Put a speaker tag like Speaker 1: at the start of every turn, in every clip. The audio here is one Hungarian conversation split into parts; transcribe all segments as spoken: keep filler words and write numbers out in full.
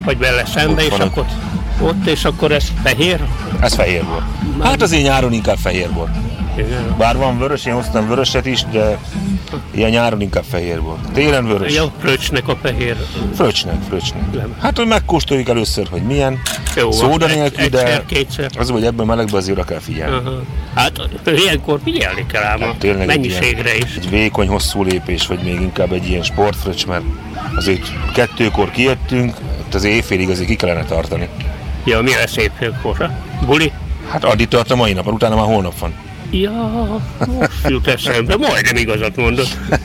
Speaker 1: vagy vele szembe, és akkor ott, és akkor ez fehér?
Speaker 2: Ez fehér volt. Hát azért nyáron inkább fehér volt.
Speaker 1: Igen.
Speaker 2: Bár van vörös, én hoztam vöröset is, de ilyen nyáron inkább fehér volt. Télen vörös.
Speaker 1: Ja, fröccsnek a fehér.
Speaker 2: Fröccsnek, fröccsnek. Hát, hogy megkóstoljuk először, hogy milyen.
Speaker 1: Jó,
Speaker 2: szóda nélkül, de
Speaker 1: egyszer, kétszer.
Speaker 2: az, hogy ebben melegben azért oda kell figyelni.
Speaker 1: Aha. Hát ilyenkor figyelni kell ám a
Speaker 2: hát,
Speaker 1: mennyiségre is.
Speaker 2: Egy vékony, hosszú lépés, vagy még inkább egy ilyen sportfröccs, mert azért kettőkor kijöttünk, az éjfélig azért ki kellene tartani.
Speaker 1: Ja, mi lesz éjfélkorra? Buli?
Speaker 2: Hát addig tart a mai napon, utána már holnap van.
Speaker 1: Ja, most jut eszembe, majdnem igazat mondod.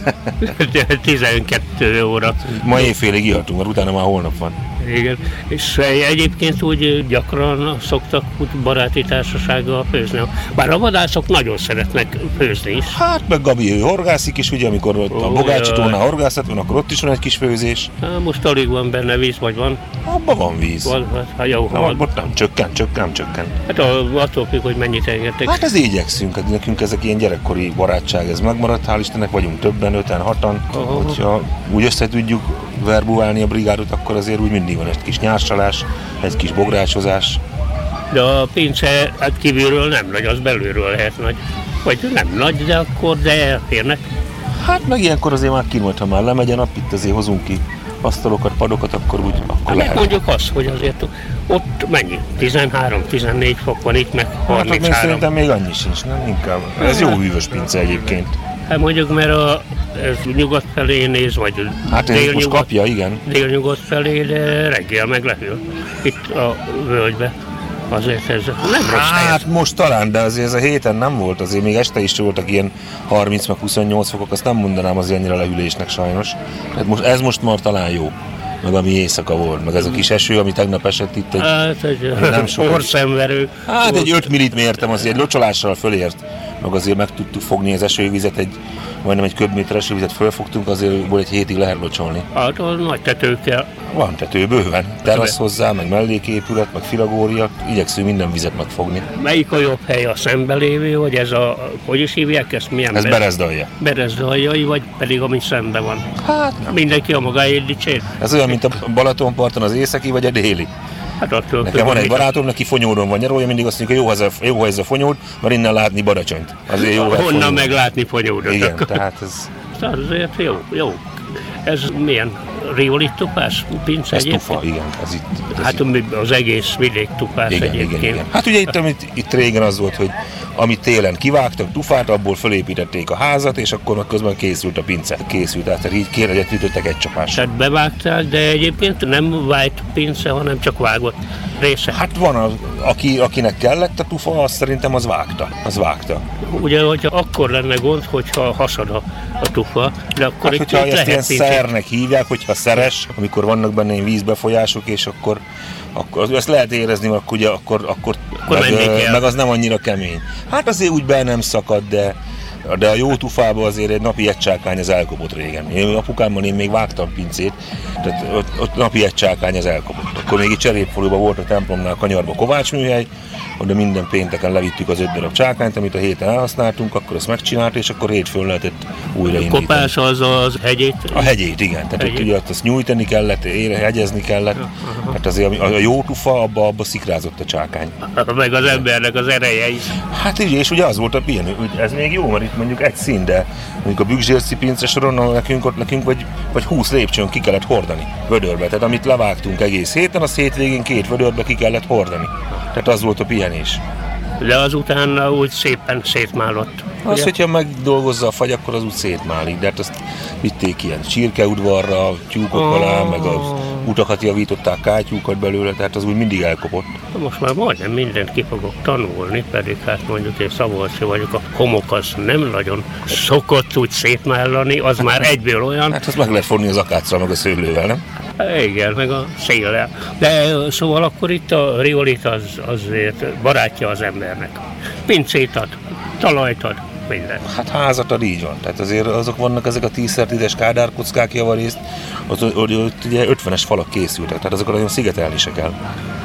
Speaker 1: tizenkettő óra.
Speaker 2: Ma éjfélig ihatunk, mert utána már holnap van.
Speaker 1: Igen, és egyébként úgy gyakran szoktak baráti társasággal főzni. Bár a vadászok nagyon szeretnek főzni is.
Speaker 2: Hát meg Gabi, ő horgászik is, ugye, amikor ott a Bogácsi tónál horgászat van, akkor ott is van egy kis főzés.
Speaker 1: Há, most alig van benne víz, vagy van?
Speaker 2: Abban van víz.
Speaker 1: Van, hát jó,
Speaker 2: Na,
Speaker 1: van.
Speaker 2: ott nem csökken, csökken, csökken.
Speaker 1: Hát attól függ, hogy mennyit engedtek.
Speaker 2: Hát ez igyekszünk, hát nekünk ezek ilyen gyerekkori barátság, ez megmaradt, hál' Istennek vagyunk többen, öten, hatan.
Speaker 1: Aha.
Speaker 2: Hogyha úgy össze tudjuk verbuválni a brigádot, akkor azért úgy mindig van egy kis nyársalás, egy kis bográcsozás.
Speaker 1: De a pince hát kívülről nem nagy, az belülről lehet nagy. Vagy nem nagy, de akkor de elférnek.
Speaker 2: Hát meg ilyenkor azért már kínolt, ha már lemegy a nap, itt azért hozunk ki asztalokat, padokat, akkor úgy akkor
Speaker 1: Hát
Speaker 2: lehet.
Speaker 1: mondjuk azt, hogy azért ott mennyi? tizenhárom-tizennégy fok van, itt meg
Speaker 2: Hát
Speaker 1: harminchárom.
Speaker 2: hát szerintem még annyi sincs, nem? Inkább. Ez jó hűvös pince egyébként.
Speaker 1: Hát mondjuk, mert a, ez nyugat felé néz, vagy
Speaker 2: Hát ez most
Speaker 1: délnyugat,
Speaker 2: kapja, igen.
Speaker 1: délnyugat felé, de reggel meg lehűl. Itt a völgybe. Azért ez nem rossz
Speaker 2: Hát
Speaker 1: helyez.
Speaker 2: most talán, de azért ez a héten nem volt, azért még este is voltak ilyen harminc meg huszonnyolc fokok, azt nem mondanám az annyira lehűlésnek sajnos. Hát most, ez most már talán jó. Meg ami éjszaka volt, meg ez a kis eső, ami tegnap esett itt egy...
Speaker 1: Hát egy
Speaker 2: nem sok.
Speaker 1: orrszemverő.
Speaker 2: Hát egy öt millit mértem, azért egy locsolással fölért, meg azért meg tudtuk fogni az esővizet, egy majdnem egy köbméter esővizet fölfogtunk, azért volt egy hétig lehet locsolni.
Speaker 1: Hát az nagy tetőkkel.
Speaker 2: Van tető bőven, terasz hozzá, meg melléképület, meg filagória, igyekszünk minden vizet megfogni.
Speaker 1: Melyik a jobb hely, a szembelévő, vagy ez a, hogy is hívják ezt, milyen?
Speaker 2: Ez Berezdalja.
Speaker 1: Berezdalja, vagy pedig ami szembe van?
Speaker 2: Hát
Speaker 1: Mindenki a magáért dicsér.
Speaker 2: ez olyan, mint a Balatonparton az északi vagy a déli.
Speaker 1: Hát attól
Speaker 2: Nekem van egy barátom, neki Fonyódon van nyaralója, mindig azt mondja, hogy jó, ha ez a, jó, ha ez a Fonyód, mert innen látni Badacsonyt. Azért jó, ha
Speaker 1: honnan
Speaker 2: Fonyód.
Speaker 1: meglátni Fonyódot?
Speaker 2: Igen, tehát ez...
Speaker 1: Azért jó, jó. Ez milyen? Riolit tupás? Pince
Speaker 2: Ez
Speaker 1: egyébként?
Speaker 2: tufa, igen. Ez itt, ez
Speaker 1: Hát
Speaker 2: itt.
Speaker 1: az egész vidék tupás
Speaker 2: Igen,
Speaker 1: egyébként.
Speaker 2: igen, igen. Hát ugye itt, amit, itt régen az volt, hogy amit télen kivágtak tufát, abból fölépítették a házat, és akkor meg közben készült a pince. Készült, tehát így kéregyedt ütöttek egy csapásra.
Speaker 1: Tehát bevágták, de egyébként nem vájt pince, hanem csak vágott része.
Speaker 2: Hát van, a, aki, akinek kellett a tufa, azt szerintem az vágta. Az vágta.
Speaker 1: Ugye, hogyha akkor lenne gond, hogyha hasad a, a tufa, de akkor
Speaker 2: Hát,
Speaker 1: itt,
Speaker 2: hogyha
Speaker 1: itt
Speaker 2: ezt ilyen
Speaker 1: lehet pincét.
Speaker 2: szernek hívják, hogyha szeres, amikor vannak benne ilyen vízbefolyások, és akkor, akkor ezt lehet érezni, mert akkor, ugye, akkor, akkor,
Speaker 1: Akkor
Speaker 2: meg,
Speaker 1: menni kell.
Speaker 2: meg az nem annyira kemény. Hát azért úgy be nem szakad, de de a jó tufába azért egy napi egy csákány az elkopott régen. Én apukámmal én még vágtam pincét, tehát ott, ott napi egy csákány az elkopott. Akkor még itt Cserépfaluban volt a templomnál Kanyarba Kovács műhely, oda minden pénteken levittük az öt darab csákányt, amit a héten elhasználtunk, akkor ezt megcsinált, és akkor hétfőn lehetett újraindítani.
Speaker 1: Kopás az az hegyét.
Speaker 2: A hegyét, igen. Tehát
Speaker 1: Hegyét.
Speaker 2: ott ugye azt nyújtani kellett, ére, hegyezni kellett. Hát azért a, a jó tufa, abba, abba szikrázott a csákány.
Speaker 1: Meg az embernek az ereje is.
Speaker 2: Hát ugye, és ugye az volt a pihenő. Ez még jó, mert itt mondjuk egy szín, de mondjuk a Bükzsérci pince soron nekünk ott nekünk vagy, vagy húsz lépcsőn ki kellett hordani vödörbe. Tehát amit levágtunk egész héten, az hétvégén két vödörbe ki kellett hordani. Tehát az volt a pihenés.
Speaker 1: De azután úgy szépen szétmálott.
Speaker 2: Az,
Speaker 1: ugye?
Speaker 2: hogyha megdolgozza a fagy, akkor az úgy szétmálik, de hát azt vitték ilyen csirkeudvarra, tyúkok
Speaker 1: Oh.
Speaker 2: alá, meg az utakat javították, kátyúkat belőle, tehát az úgy mindig elkopott.
Speaker 1: Most már majdnem mindent ki fogok tanulni, pedig hát mondjuk én Szabolcsi vagyok, a homok az nem nagyon szokott úgy szétmállani, az már egyből olyan.
Speaker 2: Hát azt meg lehet fonni az akáccal, meg a szőlővel, nem?
Speaker 1: Igen, meg a széllel. De szóval akkor itt a riolit az azért barátja az embernek. Pincét ad, talajt ad, minden.
Speaker 2: Hát házat ad, így van. Tehát azért azok vannak ezek a tízszer tízes kádárkockák javarészt, ott, ott, ott ugye ötvenes falak készültek, tehát azokat nagyon szigetelni se kell.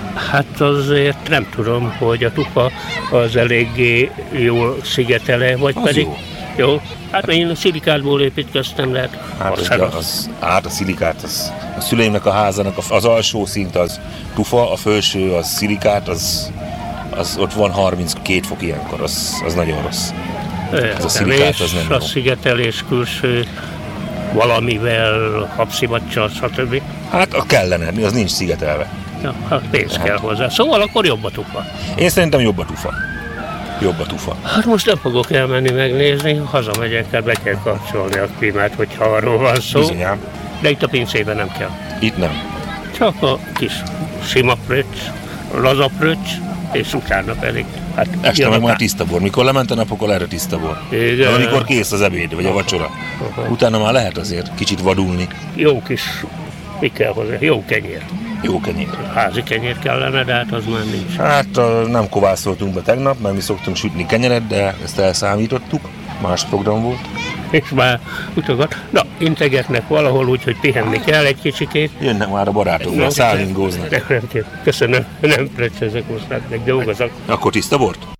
Speaker 1: Hát azért nem tudom, hogy a tufa az eléggé jól szigetele, vagy
Speaker 2: Az
Speaker 1: pedig...
Speaker 2: jó.
Speaker 1: Jó, hát én a szilikátból építkeztem, lehet.
Speaker 2: Hát, az, az, hát a szilikát, az, a szüleimnek a házának az alsó szint az tufa, a felső az szilikát, az, az ott van harminckét fok ilyenkor, az, az nagyon rossz.
Speaker 1: Ez a szilikát az nem jó. A szigetelés külső valamivel, habszivacsal, stb.
Speaker 2: Hát a kellene, az nincs szigetelve.
Speaker 1: Ja, hát pénz hát. kell hozzá. Szóval akkor jobb a tufa.
Speaker 2: Én szerintem jobb a tufa. Jobb a tufa.
Speaker 1: Hát most nem fogok elmenni megnézni, ha hazamegyek, kell be kell kapcsolni a klímát, hogyha arról van szó.
Speaker 2: Bizonyám.
Speaker 1: De itt a pincében nem kell.
Speaker 2: Itt nem.
Speaker 1: Csak a kis sima pröcs, laza pröcs, és utána pedig. Hát
Speaker 2: este meg már tiszta bor. Mikor lement a nap, akkor erre tiszta bor.
Speaker 1: Igen.
Speaker 2: De amikor kész az ebéd, vagy a vacsora. Uh-huh. Utána már lehet azért kicsit vadulni.
Speaker 1: Jó kis, mi kell hozzá? Jó kenyér.
Speaker 2: Jó kenyér.
Speaker 1: Házi kenyér kellene, de hát az már nincs.
Speaker 2: Hát nem kovászoltunk be tegnap, mert mi szoktunk sütni kenyeret, de ezt elszámítottuk. Más program volt.
Speaker 1: És már utogat. Na, integetnek valahol úgy, hogy pihenni kell egy kicsikét.
Speaker 2: Jönnek már a barátok, szállingóznak.
Speaker 1: Köszönöm, nem precsezek most, hát meg dolgozok.
Speaker 2: Akkor tiszta bort?